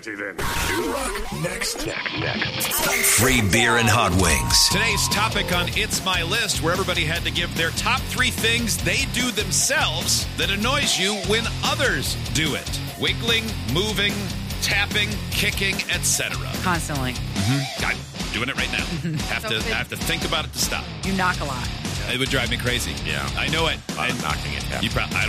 righty then. New Rock next. Free beer and hot wings. Today's topic on It's My List, where everybody had to give their top 3 things they do themselves that annoys you when others do it. Wiggling, moving, tapping, kicking, etc. Constantly. I'm doing it right now. I have to think about it to stop. You knock a lot. It would drive me crazy. Yeah. I know it. I'm knocking it down. I